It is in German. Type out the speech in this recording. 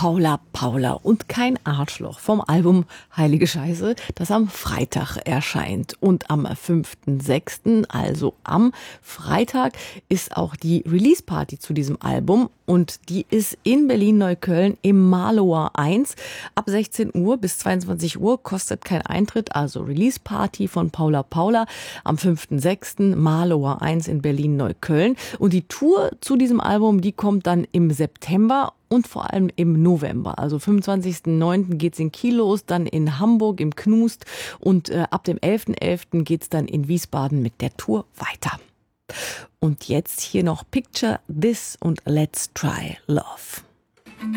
Paula Paula und kein Arschloch vom Album Heilige Scheiße, das am Freitag erscheint. Und am 5.6., also am Freitag, ist auch die Release-Party zu diesem Album. Und die ist in Berlin-Neukölln im Malower 1 ab 16 Uhr bis 22 Uhr, kostet kein Eintritt, also Release-Party von Paula Paula am 5.6. Malower 1 in Berlin-Neukölln. Und die Tour zu diesem Album, die kommt dann im September und vor allem im November. Also 25.09. geht's in Kiel los, dann in Hamburg im Knust und ab dem 11.11. geht's dann in Wiesbaden mit der Tour weiter. Und jetzt hier noch Picture This und Let's Try Love.